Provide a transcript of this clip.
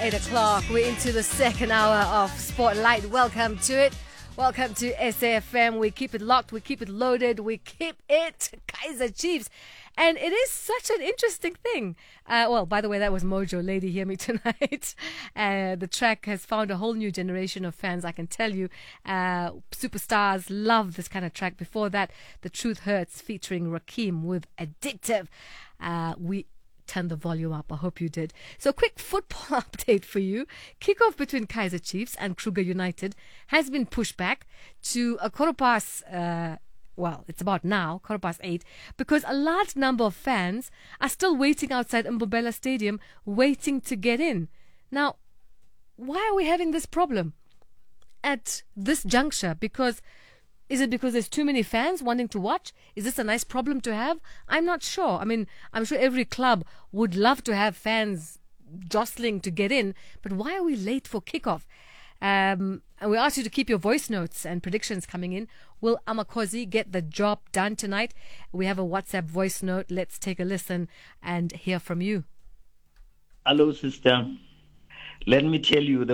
8 o'clock. We're into the second hour of Spotlight. Welcome to it. Welcome to SAFM. We keep it locked. We keep it loaded. We keep it Kaiser Chiefs. And it is such an interesting thing. Well, by the way, that was Mojo, Lady Hear Me Tonight. The track has found a whole new generation of fans, I can tell you. Superstars love this kind of track. Before that, The Truth Hurts featuring Rakim with Addictive. We turn the volume up. I hope you did. So, quick football update for you. Kickoff between Kaiser Chiefs and Kruger United has been pushed back to a quarter past, it's about now, 8:15, because a large number of fans are still waiting outside Mbombela Stadium, waiting to get in. Now, why are we having this problem at this juncture? Is it because there's too many fans wanting to watch? Is this a nice problem to have? I'm not sure. I mean, I'm sure every club would love to have fans jostling to get in, but why are we late for kickoff? And we ask you to keep your voice notes and predictions coming in. Will Amakosi get the job done tonight? We have a WhatsApp voice note. Let's take a listen and hear from you. Hello, sister. Let me tell you, the